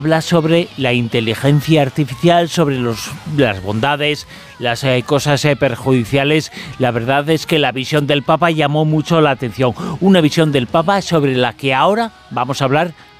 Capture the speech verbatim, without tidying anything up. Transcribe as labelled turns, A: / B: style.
A: Habla sobre la inteligencia artificial, sobre los, las bondades, las eh, cosas eh, perjudiciales. La verdad es que la visión del Papa llamó mucho la atención. Una visión del Papa sobre la que ahora vamos a hablar